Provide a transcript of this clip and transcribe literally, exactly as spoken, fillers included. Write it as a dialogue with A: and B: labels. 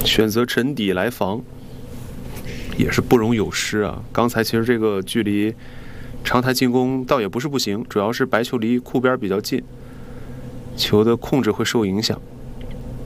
A: 选择沉底来防，也是不容有失啊。刚才其实这个距离长台进攻倒也不是不行，主要是白球离库边比较近，球的控制会受影响。